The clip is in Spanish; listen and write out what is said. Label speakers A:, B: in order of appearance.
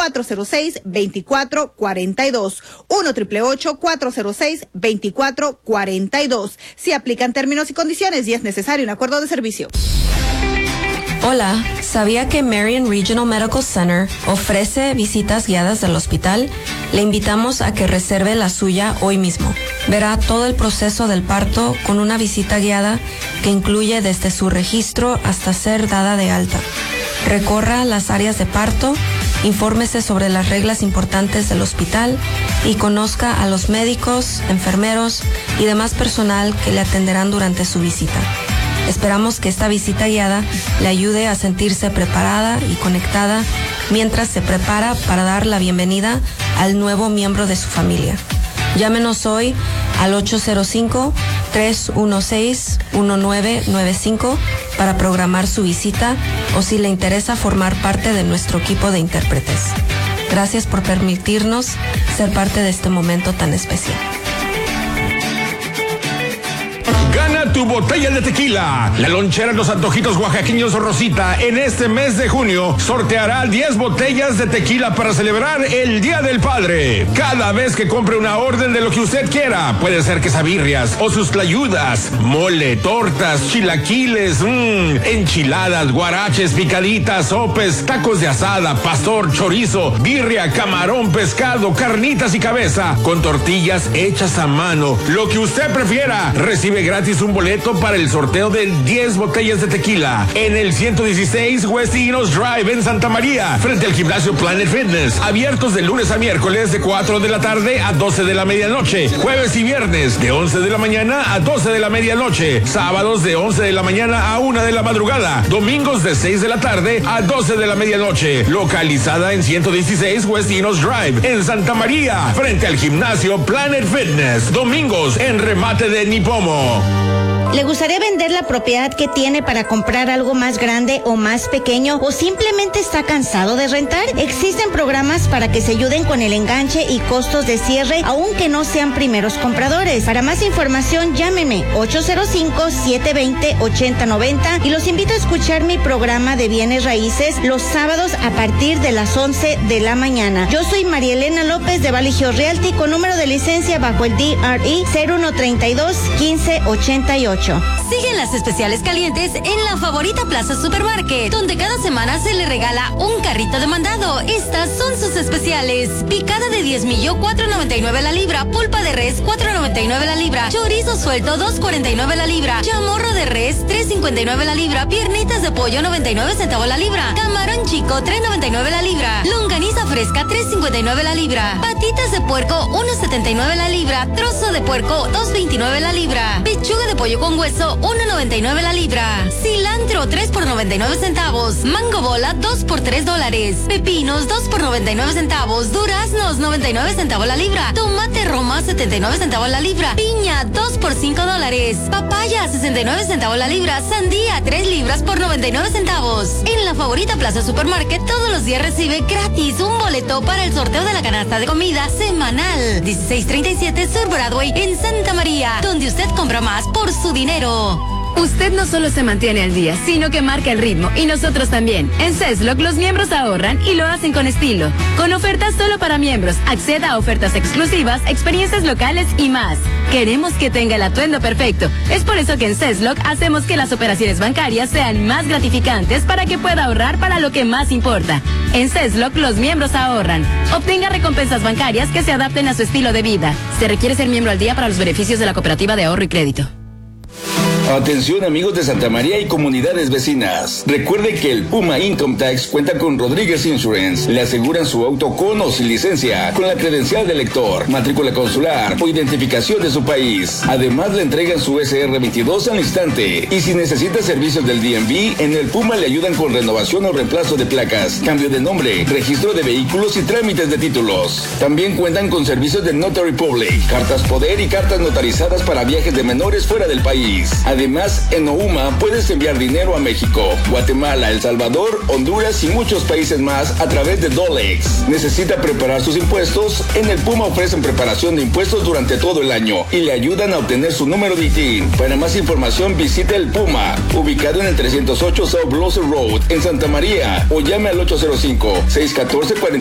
A: 1-888-406-2442. 1-888-406-2442. Se aplican términos y condiciones y es necesario un acuerdo de servicio.
B: Hola, ¿sabía que Marion Regional Medical Center ofrece visitas guiadas del hospital? Le invitamos a que reserve la suya hoy mismo. Verá todo el proceso del parto con una visita guiada que incluye desde su registro hasta ser dada de alta. Recorra las áreas de parto, infórmese sobre las reglas importantes del hospital y conozca a los médicos, enfermeros y demás personal que le atenderán durante su visita. Esperamos que esta visita guiada le ayude a sentirse preparada y conectada mientras se prepara para dar la bienvenida al nuevo miembro de su familia. Llámenos hoy al 805-316-1995 para programar su visita o si le interesa formar parte de nuestro equipo de intérpretes. Gracias por permitirnos ser parte de este momento tan especial.
C: Gana tu botella de tequila. La lonchera Los Antojitos Oaxaqueños Rosita en este mes de junio sorteará 10 botellas de tequila para celebrar el Día del Padre. Cada vez que compre una orden de lo que usted quiera, puede ser quesabirrias o sus tlayudas, mole, tortas, chilaquiles, enchiladas, guaraches, picaditas, sopes, tacos de asada, pastor, chorizo, birria, camarón, pescado, carnitas y cabeza, con tortillas hechas a mano. Lo que usted prefiera, recibe gratis un boleto para el sorteo de 10 botellas de tequila en el 116 West Enos Drive en Santa María, frente al gimnasio Planet Fitness. Abiertos de lunes a miércoles de 4 de la tarde a 12 de la medianoche. Jueves y viernes de 11 de la mañana a 12 de la medianoche. Sábados de 11 de la mañana a 1 de la madrugada. Domingos de 6 de la tarde a 12 de la medianoche. Localizada en 116 West Enos Drive en Santa María, frente al gimnasio Planet Fitness. Domingos en remate de Nipomo.
D: ¿Le gustaría vender la propiedad que tiene para comprar algo más grande o más pequeño o simplemente está cansado de rentar? Existen programas para que se ayuden con el enganche y costos de cierre aunque no sean primeros compradores. Para más información llámenme 805-720-8090 y los invito a escuchar mi programa de bienes raíces los sábados a partir de las 11 de la mañana. Yo soy María Elena López de Valley Hills Realty con número de licencia bajo el DRE 0132-1588.
E: Siguen las especiales calientes en la Favorita Plaza Supermarket, donde cada semana se le regala un carrito de mandado. Estas son sus especiales: picada de 10 millo, $4.99 la libra; pulpa de res, $4.99 la libra; chorizo suelto, $2.49 la libra; chamorro de res, $3.59 la libra; piernitas de pollo, 99 centavos la libra; camarón chico, $3.99 la libra; longaniza fresca, $3.59 la libra; patitas de puerco, $1.79 la libra; trozo de puerco, $2.29 la libra; pechuga de pollo con hueso, $1.99 la libra; cilantro, 3 por 99 centavos; mango bola, 2 por $3; pepinos, 2 por 99 centavos; duraznos, 99 centavos la libra; tomate Roma, 79 centavos la libra; piña, 2 por $5; papaya, 69 centavos la libra; sandía, 3 libras por 99 centavos. En la Favorita Plaza Supermarket todos los días recibe gratis un boleto para el sorteo de la canasta de comida semanal. 1637 Sur Broadway en Santa María, donde usted compra más por su dinero.
F: Usted no solo se mantiene al día, sino que marca el ritmo, y nosotros también. En CESLOC los miembros ahorran y lo hacen con estilo. Con ofertas solo para miembros, acceda a ofertas exclusivas, experiencias locales y más. Queremos que tenga el atuendo perfecto. Es por eso que en CESLOC hacemos que las operaciones bancarias sean más gratificantes para que pueda ahorrar para lo que más importa. En CESLOC los miembros ahorran. Obtenga recompensas bancarias que se adapten a su estilo de vida. Se requiere ser miembro al día para los beneficios de la Cooperativa de Ahorro y Crédito.
G: Atención amigos de Santa María y comunidades vecinas. Recuerde que el Puma Income Tax cuenta con Rodríguez Insurance. Le aseguran su auto con o sin licencia, con la credencial de lector, matrícula consular o identificación de su país. Además le entregan su SR22 al instante. Y si necesita servicios del DMV, en el Puma le ayudan con renovación o reemplazo de placas, cambio de nombre, registro de vehículos y trámites de títulos. También cuentan con servicios de Notary Public, cartas poder y cartas notarizadas para viajes de menores fuera del país. Además, en OUMA puedes enviar dinero a México, Guatemala, El Salvador, Honduras y muchos países más a través de Dolex. ¿Necesita preparar sus impuestos? En el Puma ofrecen preparación de impuestos durante todo el año y le ayudan a obtener su número de ITIN. Para más información visite el Puma, ubicado en el 308 South Blossom Road, en Santa María, o llame al 805-614-40